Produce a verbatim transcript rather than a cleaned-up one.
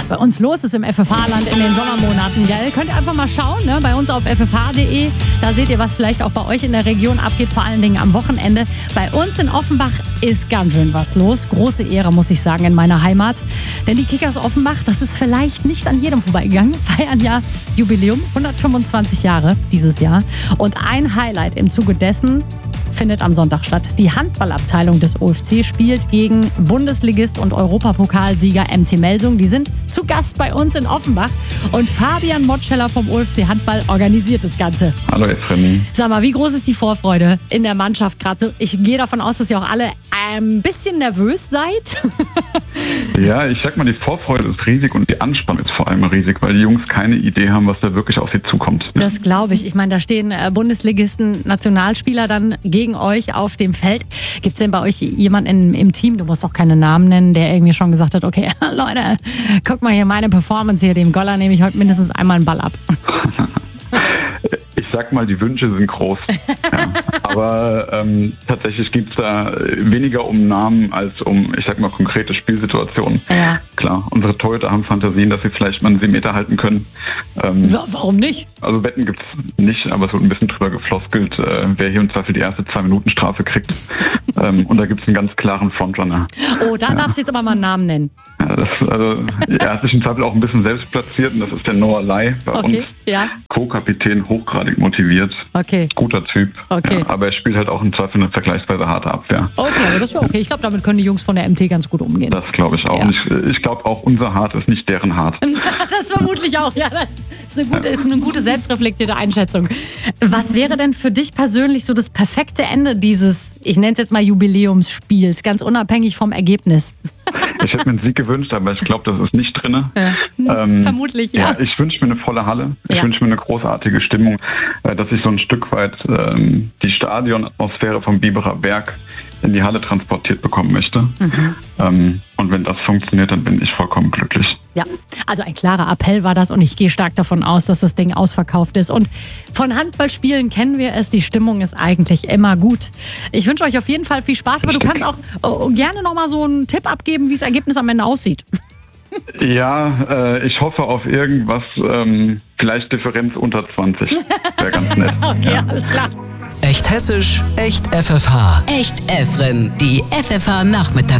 bei uns los ist im F F H-Land in den Sommermonaten, gell? Könnt ihr einfach mal schauen, ne? Bei uns auf f f h punkt d e. Da seht ihr, was vielleicht auch bei euch in der Region abgeht, vor allen Dingen am Wochenende. Bei uns in Offenbach ist ganz schön was los. Große Ehre, muss ich sagen, in meiner Heimat. Denn die Kickers Offenbach, das ist vielleicht nicht an jedem vorbeigegangen, feiern ja Jubiläum, hundertfünfundzwanzig Jahre dieses Jahr. Und ein Highlight im Zuge dessen findet am Sonntag statt. Die Handballabteilung des O F C spielt gegen Bundesligist und Europapokalsieger M T Melsung. Die sind zu Gast bei uns in Offenbach. Und Fabian Motscheller vom O F C Handball organisiert das Ganze. Hallo Efremi. Sag mal, wie groß ist die Vorfreude in der Mannschaft gerade? So, ich gehe davon aus, dass ihr auch alle ein bisschen nervös seid. Ja, ich sag mal, die Vorfreude ist riesig und die Anspannung ist vor allem riesig, weil die Jungs keine Idee haben, was da wirklich auf sie zukommt. Das glaube ich. Ich meine, da stehen Bundesligisten, Nationalspieler dann gegen euch auf dem Feld. Gibt es denn bei euch jemanden im Team, du musst auch keine Namen nennen, der irgendwie schon gesagt hat, okay, Leute, guck mal hier, meine Performance hier, dem Goller nehme ich heute mindestens einmal einen Ball ab. Ich sag mal, die Wünsche sind groß. Ja. Aber ähm, tatsächlich geht es da weniger um Namen als um, ich sag mal, konkrete Spielsituationen. Ja. Klar, unsere Torhüter haben Fantasien, dass sie vielleicht mal einen sieben Meter halten können. Ähm, ja, warum nicht? Also Wetten gibt's nicht, aber es wird ein bisschen drüber gefloskelt, äh, wer hier im Zweifel die erste Zwei-Minuten-Strafe kriegt. ähm, und da gibt's einen ganz klaren Frontrunner. Oh, da ja. darfst du jetzt aber mal einen Namen nennen. Ja, das, also, er hat sich im Zweifel auch ein bisschen selbst platziert und das ist der Noah Lai bei Okay, uns. ja. Co-Kapitän, hochgradig motiviert. Okay. Guter Typ. Okay. Ja, aber er spielt halt auch im Zweifel eine vergleichsweise harte Abwehr. Okay, aber das ist ja okay. Ich glaube, damit können die Jungs von der M T ganz gut umgehen. Das glaube ich auch. Ja. Und ich, ich glaube auch, unser Hart ist nicht deren Hart. Das vermutlich auch, ja. Das ist eine gute, ist eine gute selbstreflektierte Einschätzung. Was wäre denn für dich persönlich so das perfekte Ende dieses, ich nenne es jetzt mal Jubiläumsspiels, ganz unabhängig vom Ergebnis? Ich hätte mir einen Sieg gewünscht, aber ich glaube, das ist nicht drin. Ja. Ähm, Vermutlich, ja. ja. Ich wünsche mir eine volle Halle. Ich Ja. wünsche mir eine großartige Stimmung, äh, dass ich so ein Stück weit ähm, die Stadionatmosphäre vom Biberer Berg in die Halle transportiert bekommen möchte. Mhm. Ähm, und wenn das funktioniert, dann bin ich vollkommen glücklich. Ja, also ein klarer Appell war das und ich gehe stark davon aus, dass das Ding ausverkauft ist. Und von Handballspielen kennen wir es, die Stimmung ist eigentlich immer gut. Ich wünsche euch auf jeden Fall viel Spaß, aber du kannst auch oh, gerne nochmal so einen Tipp abgeben, wie das Ergebnis am Ende aussieht. Ja, äh, ich hoffe auf irgendwas, ähm, vielleicht Differenz unter zwanzig. Wäre ganz nett. Okay, Ja. alles klar. Echt hessisch, echt F F H. Echt Efren, die F F H Nachmittags